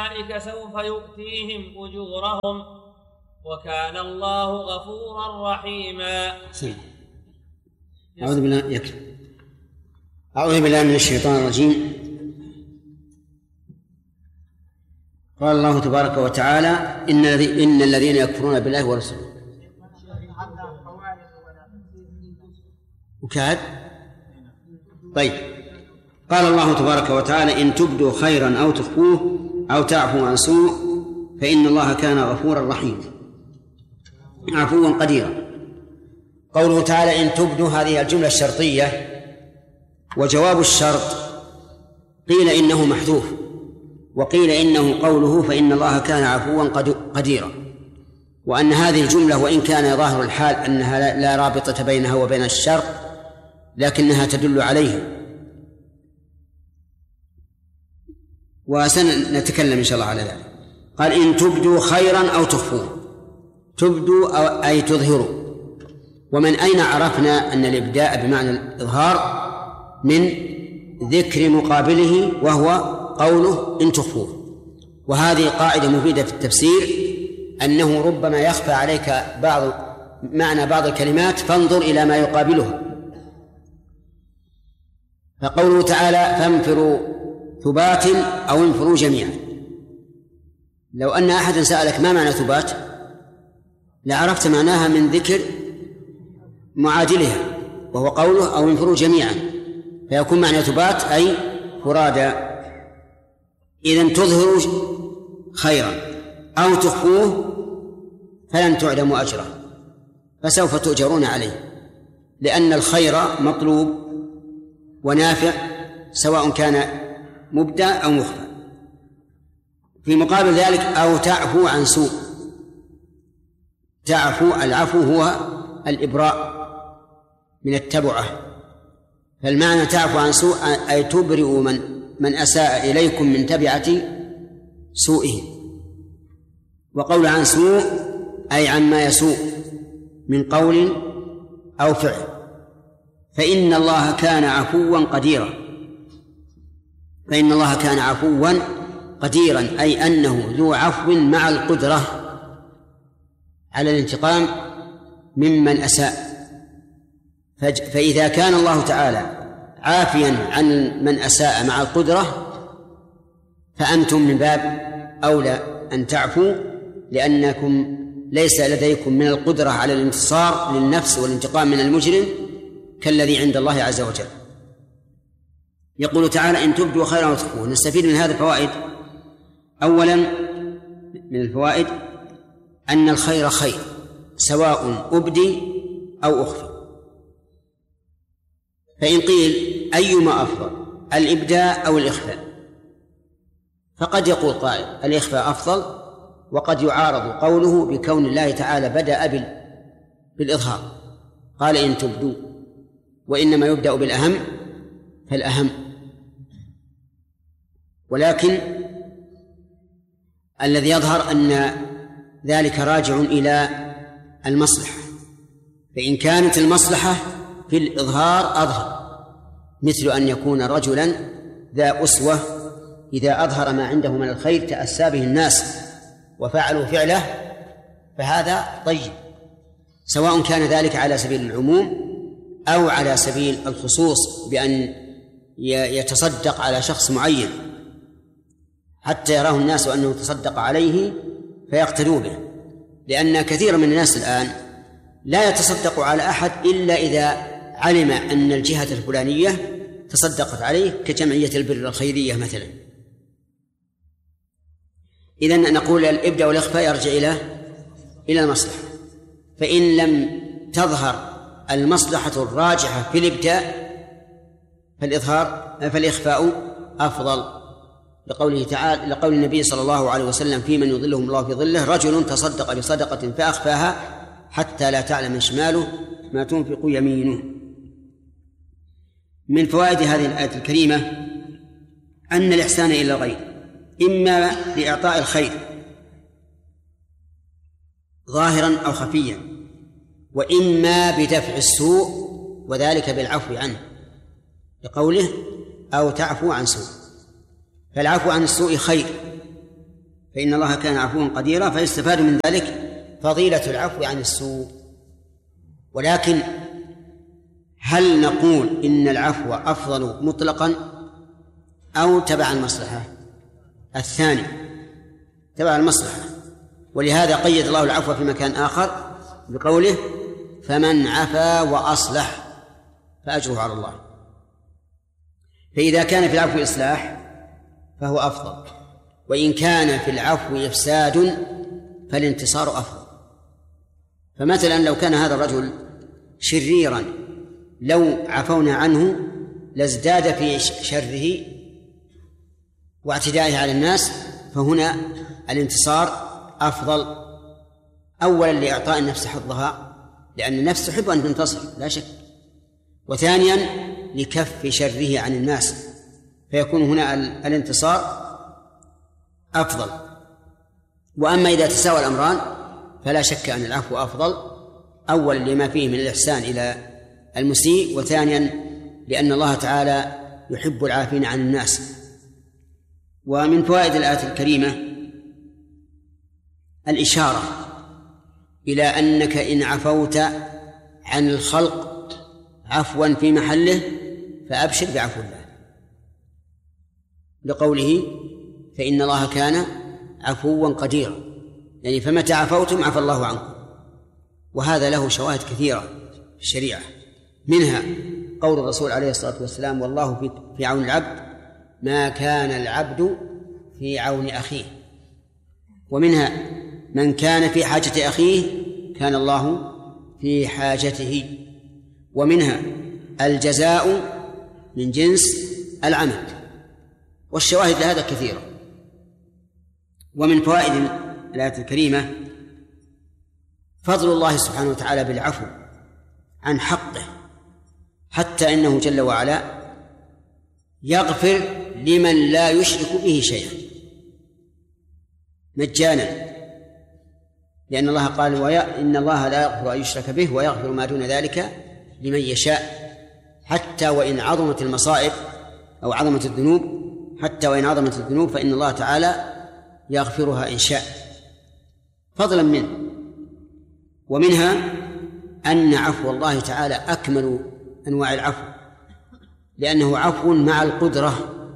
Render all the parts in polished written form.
ذلك سوف يؤتيهم أجورهم وكان الله غفورا رحيما. أعوذ بالله من الشيطان الرجيم. قال الله تبارك وتعالى إن الذين يكفرون بالله ورسوله وكاد. طيب، قال الله تبارك وتعالى إن تبدوا خيرا أو تخفوه أو تعفوا عن سوء فإن الله كان غفورا رحيما عفوا قديرا. قوله تعالى إن تبدوا هذه الجملة الشرطية، وجواب الشرط قيل إنه محذوف وقيل إنه قوله فإن الله كان عفوا قديرا، وأن هذه الجملة وإن كان ظاهر الحال أنها لا رابطة بينها وبين الشرط لكنها تدل عليه، وسنتكلم إن شاء الله على ذلك. قال إن تبدوا خيرا أو تخفوه. تبدوا أي تظهروا. ومن أين عرفنا أن الإبداء بمعنى الإظهار؟ من ذكر مقابله وهو قوله إن تخفوه. وهذه قاعدة مفيدة في التفسير، أنه ربما يخفى عليك معنى بعض الكلمات فانظر إلى ما يقابله. فقوله تعالى فانفروا ثبات أو انفروا جميعا، لو أن أحدا سألك ما معنى ثبات لعرفت معناها من ذكر معادلها وهو قوله أو انفروا جميعا، فيكون معنى ثبات أي فرادا. إذن تظهروا خيرا أو تخفوه فلن تعلموا أجره فسوف تؤجرون عليه، لأن الخير مطلوب ونافع سواء كان مبدأ أو مخفى. في مقابل ذلك أو تعفو عن سوء. العفو هو الإبراء من التبعة، فالمعنى تعفو عن سوء أي تبرئ من أساء إليكم من تبعة سوءه. وقول عن سوء أي عما يسوء من قول أو فعل. فإن الله كان عفوا قديرا. فإن الله كان عفوا قديرا أي أنه ذو عفو مع القدرة على الانتقام ممن أساء. فإذا كان الله تعالى عافيا عن من أساء مع القدرة فأنتم من باب أولى أن تعفوا، لأنكم ليس لديكم من القدرة على الانتصار للنفس والانتقام من المجرم كالذي عند الله عز وجل. يقول تعالى إن تبدوا خيرا وتخفوه. نستفيد من هذه الفوائد. أولا من الفوائد أن الخير خير سواء أبدي أو أخفي. فإن قيل أيما أفضل الإبداء أو الإخفاء، فقد يقول قائل الإخفاء أفضل، وقد يعارض قوله بكون الله تعالى بدأ بالإظهار، قال إن تبدوا، وإنما يبدأ بالأهم فالأهم. ولكن الذي يظهر أن ذلك راجع إلى المصلحة، فإن كانت المصلحة في الإظهار أظهر، مثل أن يكون رجلا ذا أسوة إذا أظهر ما عنده من الخير تأسى به الناس وفعلوا فعله فهذا طيب، سواء كان ذلك على سبيل العموم أو على سبيل الخصوص بأن يتصدق على شخص معين حتى يراه الناس أنه تصدق عليه فيقتدوا به. لأن كثير من الناس الآن لا يتصدق على أحد إلا إذا علم أن الجهة الفلانية تصدقت عليه كجمعية البر الخيرية مثلا. إذن نقول الإبداء والإخفاء يرجع إلى المصلحة. فإن لم تظهر المصلحة الراجحة في الإبداء فالإخفاء أفضل، لقوله تعالى لقول النبي صلى الله عليه وسلم في من يظلهم الله في ظله رجل تصدق بصدقة فأخفاها حتى لا تعلم شماله ما تنفق يمينه. من فوائد هذه الآية الكريمة أن الإحسان إلى الغير إما لإعطاء الخير ظاهرا أو خفيا، وإما بدفع السوء وذلك بالعفو عنه، لقوله أو تعفو عن سوء. فالعفو عن السوء خير فإن الله كان عفوا قديرا، فيستفاد من ذلك فضيلة العفو عن السوء. ولكن هل نقول إن العفو أفضل مطلقا أو تبع المصلحة؟ الثاني تبع المصلحة، ولهذا قيد الله العفو في مكان آخر بقوله فمن عفا وأصلح فأجره على الله. فإذا كان في العفو إصلاح فهو أفضل، وإن كان في العفو إفساد فالانتصار أفضل. فمثلا لو كان هذا الرجل شريرا لو عفونا عنه لازداد في شره واعتدائه على الناس، فهنا الانتصار أفضل، أولا لإعطاء النفس حظها لأن النفس تحب أن تنتصر لا شك، وثانيا لكف شره عن الناس، فيكون هنا الانتصار أفضل. وأما إذا تساوى الأمران فلا شك أن العفو أفضل، أولا لما فيه من الإحسان إلى المسيء، وثانيا لأن الله تعالى يحب العافين عن الناس. ومن فوائد الآية الكريمة الإشارة إلى أنك إن عفوت عن الخلق عفوا في محله فأبشر بعفو الله، لقوله فإن الله كان عفوا قديرا، يعني فمتى عفوتم عفى الله عنكم. وهذا له شواهد كثيرة في الشريعة، منها قول الرسول عليه الصلاة والسلام والله في عون العبد ما كان العبد في عون أخيه، ومنها من كان في حاجة أخيه كان الله في حاجته، ومنها الجزاء من جنس العمل، والشواهد لهذا كثيرة. ومن فوائد الآية الكريمة فضل الله سبحانه وتعالى بالعفو عن حقه، حتى إنه جل وعلا يغفر لمن لا يشرك به شيئا مجانا، لأن الله قال إن الله لا يغفر أن يشرك به ويغفر ما دون ذلك لمن يشاء، حتى وإن عظمت المصائب أو عظمت الذنوب، حتى وإن عظمت الذنوب فإن الله تعالى يغفرها إن شاء فضلا منه. ومنها أن عفو الله تعالى أكمل أنواع العفو، لأنه عفو مع القدرة،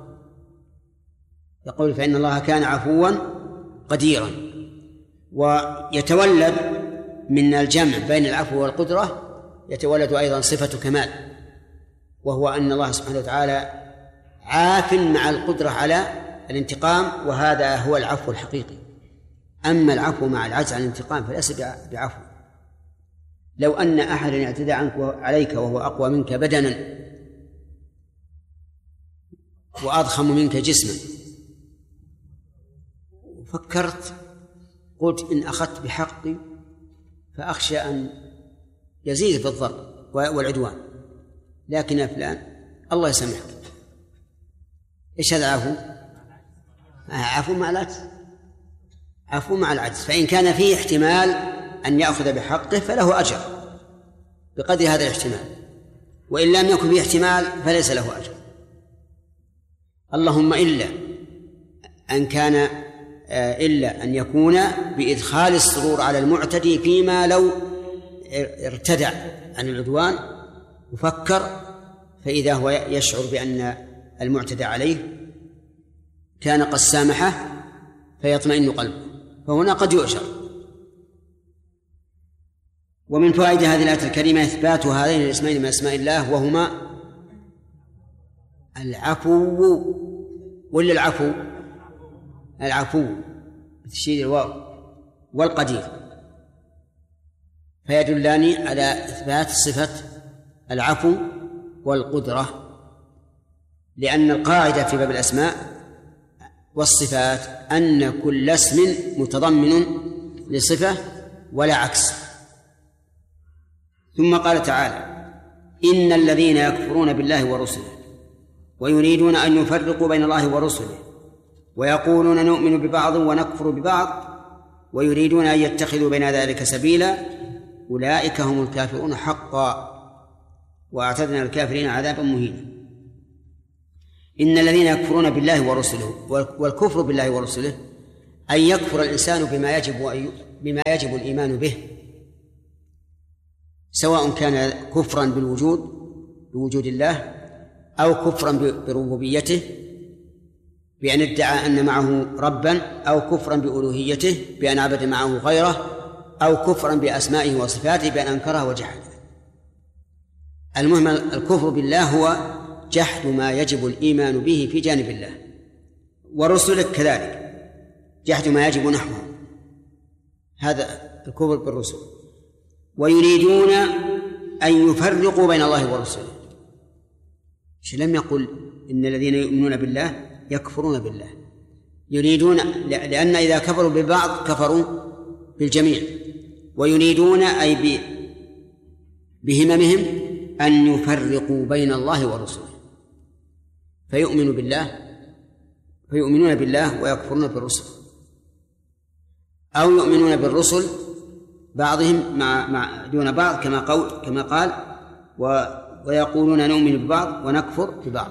يقول فإن الله كان عفوا قديرا. ويتولد من الجمع بين العفو والقدرة يتولد أيضا صفة كمال، وهو أن الله سبحانه وتعالى عاف مع القدرة على الانتقام، وهذا هو العفو الحقيقي. أما العفو مع العجز عن الانتقام فليس بعفو. لو أن أحدا اعتدى عليك وهو أقوى منك بدنا وأضخم منك جسما، فكرت قلت إن أخذت بحقي فأخشى أن يزيد في الضرب والعدوان، لكن يا فلان الله يسامحك، إيش هذا عفو؟ عفو مع العجز، عفو مع العجز. فإن كان فيه احتمال أن يأخذ بحقه فله أجر بقدر هذا الاحتمال، وإن لم يكن فيه احتمال فليس له أجر. اللهم إلا أن يكون بإدخال السرور على المعتدي فيما لو ارتدع عن العدوان وفكر، فإذا هو يشعر بأن المعتدى عليه كان قد سامحه فيطمئن قلبه، فهنا قد يؤجر. ومن فوائد هذه الآية الكريمة إثبات هذين الاسمين من أسماء الله، وهما العفو ولا العفو بتشديد الواو والقدير، فيدلان على إثبات صفة العفو والقدرة، لأن القاعدة في باب الأسماء والصفات أن كل اسم متضمن لصفة ولا عكس. ثم قال تعالى إن الذين يكفرون بالله ورسله ويريدون أن يفرقوا بين الله ورسله ويقولون نؤمن ببعض ونكفر ببعض ويريدون أن يتخذوا بين ذلك سبيلا أولئك هم الكافرون حقا وأعتدنا الكافرين عذابا مهينا. إن الذين يكفرون بالله ورسله، والكفر بالله ورسله أن يكفر الإنسان بما يجب الإيمان به، سواء كان كفرا بوجود الله، أو كفرا بربوبيته بأن ادعى أن معه ربا، أو كفرا بألوهيته بأن عبد معه غيره، أو كفرا بأسمائه وصفاته بأن أنكرها وجحدها. المهم الكفر بالله هو جحد ما يجب الإيمان به في جانب الله، ورسله كذلك جحد ما يجب نحوه، هذا الكفر بالرسل. ويريدون أن يفرقوا بين الله ورسله، لم يقل إن الذين يؤمنون بالله يكفرون بالله، يريدون، لأن إذا كفروا ببعض كفروا بالجميع. ويريدون أي بهممهم أن يفرقوا بين الله ورسله، فيؤمنون بالله ويكفرون بالرسل، أو يؤمنون بالرسل بعضهم مع دون بعض كما قال ويقولون نؤمن ببعض ونكفر ببعض،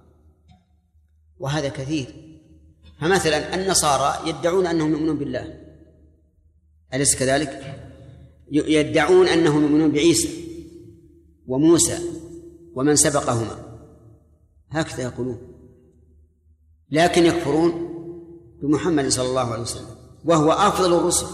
وهذا كثير. فمثلا النصارى يدعون أنهم يؤمنون بالله، أليس كذلك؟ يدعون أنهم يؤمنون بعيسى وموسى ومن سبقهما، هكذا يقولون، لكن يكفرون بمحمد صلى الله عليه وسلم وهو أفضل الرسل،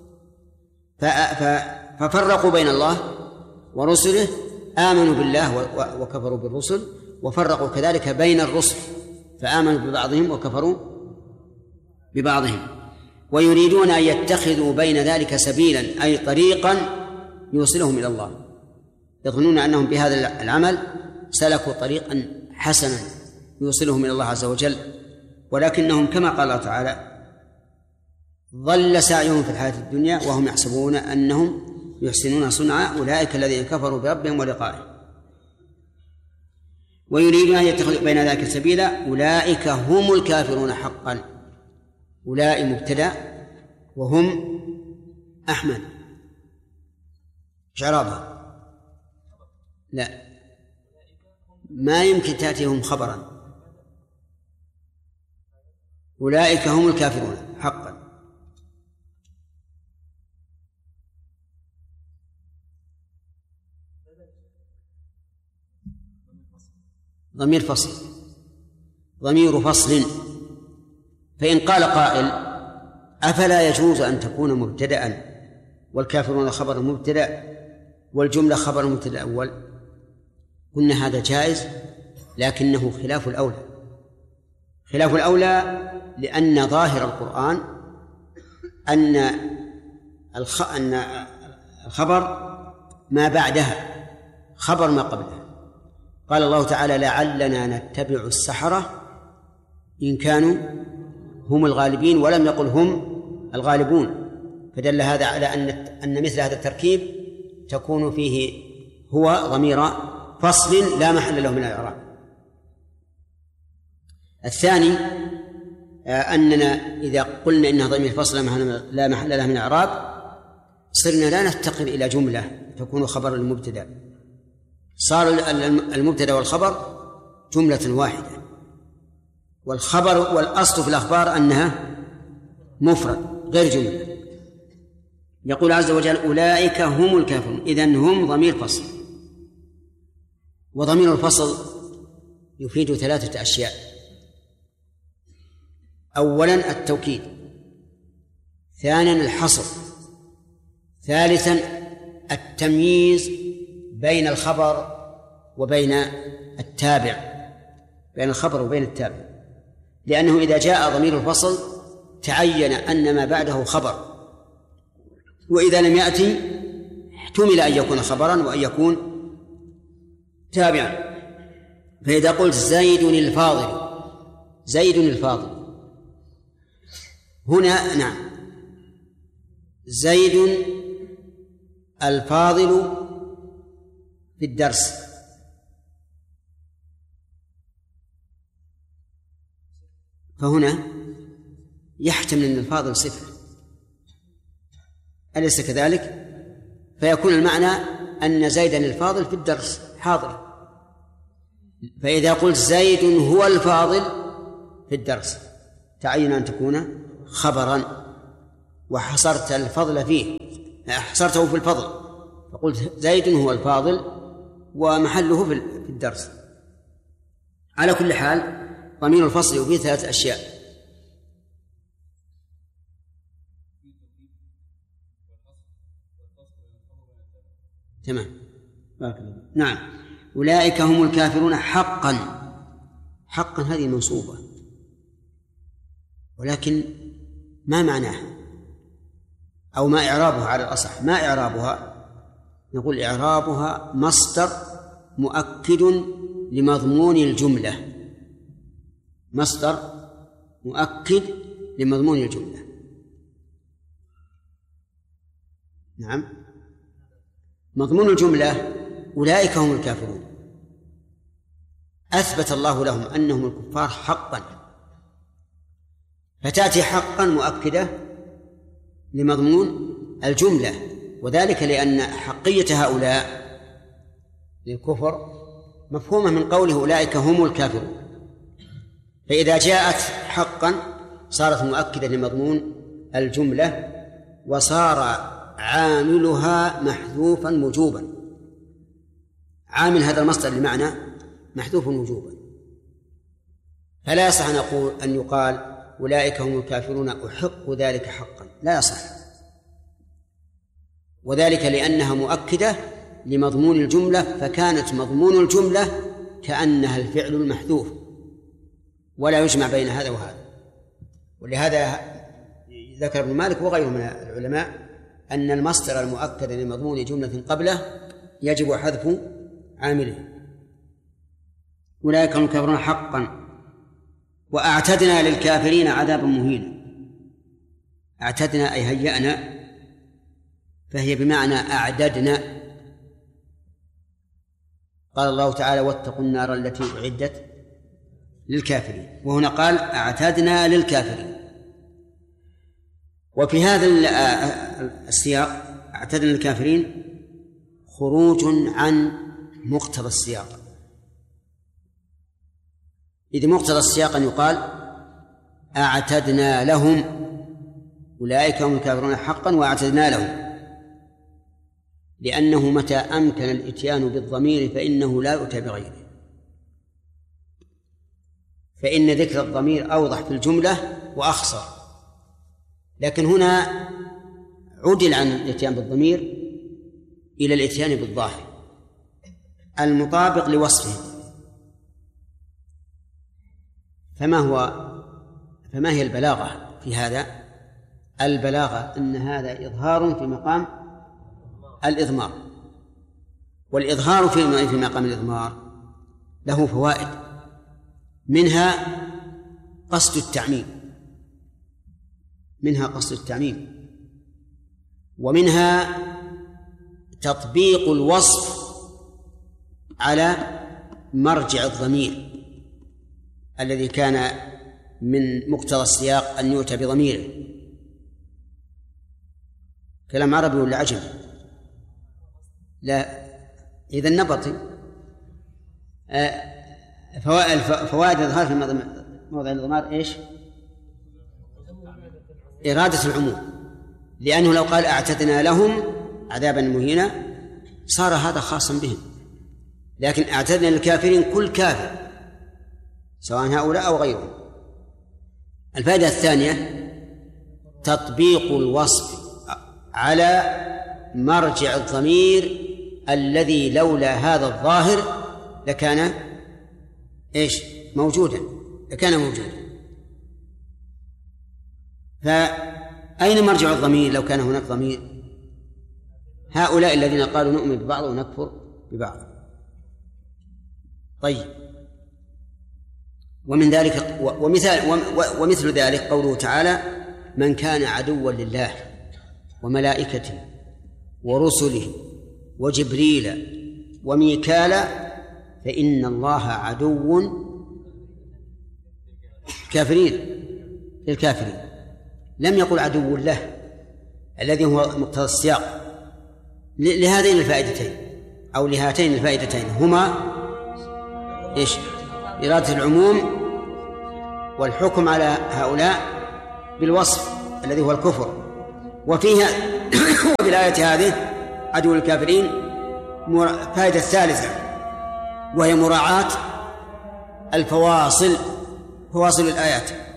ففرقوا بين الله ورسله، آمنوا بالله وكفروا بالرسل، وفرقوا كذلك بين الرسل، فآمنوا ببعضهم وكفروا ببعضهم. ويريدون أن يتخذوا بين ذلك سبيلا، أي طريقا يوصلهم إلى الله، يظنون أنهم بهذا العمل سلكوا طريقا حسنا يوصلهم إلى الله عز وجل، ولكنهم كما قال الله تعالى ضل سعيهم في الحياة الدنيا وهم يحسبون أنهم يحسنون صنعا أولئك الذين كفروا بربهم ولقائه. ويريدون أن يتخذوا بين ذلك سبيلا، أولئك هم الكافرون حقا. أولئك مبتدأ وهم أحمد، إعرابها لا، ما يمكن تأتيهم خبرا. أولئك هم الكافرون حقا. ضمير فصل، ضمير فصل. فإن قال قائل أفلا يجوز أن تكون مبتدأ والكافرون خبر مبتدأ والجملة خبر مبتدأ الأول؟ قلنا هذا جائز، لكنه خلاف الأولى. خلاف الأولى لأن ظاهر القرآن أن الخبر ما بعدها خبر ما قبلها. قال الله تعالى لعلنا نتبع السحرة إن كانوا هم الغالبين، ولم يقل هم الغالبون، فدل هذا على أن مثل هذا التركيب تكون فيه هو ضمير فصل لا محل له من الإعراب. الثاني أننا إذا قلنا إنها ضمير فصل لا محل له من الإعراب صرنا لا نفتقر إلى جملة تكون خبر المبتدأ، صار المبتدأ والخبر جملة واحدة، والخبر والأصل في الأخبار أنها مفرد غير جملة. يقول عز وجل أولئك هم الكافرون، إذن هم ضمير فصل. وضمير الفصل يفيد ثلاثة أشياء: أولا التوكيد، ثانيا الحصر، ثالثا التمييز بين الخبر وبين التابع، بين الخبر وبين التابع، لأنه إذا جاء ضمير الفصل تعين أن ما بعده خبر، وإذا لم يأتي احتمل أن يكون خبرا وأن يكون تابعا. فإذا قلت زيد الفاضل، زيد الفاضل هنا نعم زيد الفاضل في الدرس، فهنا يحتمل أن الفاضل صفة، أليس كذلك؟ فيكون المعنى أن زيدا الفاضل في الدرس حاضر. فإذا قلت زيد هو الفاضل في الدرس تعين أن تكون خبرا وحصرت الفضل فيه، حصرته في الفضل، فقلت زيد هو الفاضل ومحله في الدرس. على كل حال ضمير الفصل يفيد 3 أشياء: تمام. نعم. أولئك هم الكافرون حقا. حقا هذه منصوبة، ولكن ما معناها أو ما إعرابها على الأصح؟ ما إعرابها؟ نقول إعرابها مصدر مؤكد لمضمون الجملة، مصدر مؤكد لمضمون الجملة. نعم، مضمون الجملة أولئك هم الكافرون، أثبت الله لهم أنهم الكفار حقا، فتأتي حقا مؤكدة لمضمون الجملة، وذلك لأن حقية هؤلاء للكفر مفهومة من قوله أولئك هم الكافرون، فإذا جاءت حقا صارت مؤكدة لمضمون الجملة، وصار عاملها محذوفا وجوبا. عامل هذا المصدر لمعنى محذوف وجوبا، فلا يصح أن يقال أولئك هم الكافرون أحق ذلك حقا، لا يصح، وذلك لأنها مؤكدة لمضمون الجملة، فكانت مضمون الجملة كأنها الفعل المحذوف، ولا يجمع بين هذا وهذا. ولهذا ذكر ابن مالك وغيره من العلماء أن المصدر المؤكد لمضمون جملة قبله يجب حذف عامله. أولئك هم الكافرون حقا وأعتدنا للكافرين عذابا مهينا. أعتدنا أي هيأنا، فهي بمعنى أعددنا. قال الله تعالى واتقوا النار التي أعدت للكافرين، وهنا قال أعتدنا للكافرين. وفي هذا السياق أعتدنا للكافرين خروج عن مقتضى السياق، إذ مقتضى السياق أن يقال أعتدنا لهم، أولئك هم الكافرون حقا وأعتدنا لهم، لأنه متى أمكن الإتيان بالضمير فإنه لا يؤتى بغيره، فإن ذكر الضمير أوضح في الجملة وأخصر. لكن هنا عدل عن الإتيان بالضمير إلى الإتيان بالظاهر المطابق لوصفه. فما هي البلاغة في هذا؟ البلاغة أن هذا إظهار في مقام الإضمار، والإظهار في مقام الإضمار له فوائد، منها قصد التعميم، ومنها تطبيق الوصف على مرجع الضمير الذي كان من مقتضى السياق أن يؤتى بضميره. كلام عربي ولا عجمي؟ لا، إذا نبطي. فوائد الإظهار في موضع الإضمار إيش؟ إرادة العموم، لأنه لو قال أعتدنا لهم عذابا مهينا صار هذا خاصا بهم، لكن أعتدنا للكافرين كل كافر سواء هؤلاء أو غيرهم. الفائدة الثانية تطبيق الوصف على مرجع الضمير الذي لولا هذا الظاهر لكان إيش؟ موجودا، فأين مرجع الضمير لو كان هناك ضمير؟ هؤلاء الذين قالوا نؤمن ببعض ونكفر ببعض. طيب، ومن ذلك ومثل ذلك قوله تعالى من كان عدوا لله وملائكته ورسله وجبريل وميكال فإن الله عدو للكافرين. لم يقل عدو له الذي هو مقتضى السياق. لهذين الفائدتين أو لهاتين الفائدتين هما إيش؟ إرادة العموم والحكم على هؤلاء بالوصف الذي هو الكفر. وفيها وفي الآية هذه عدو الكافرين فائدة الثالثة، وهي مراعاة فواصل الآيات.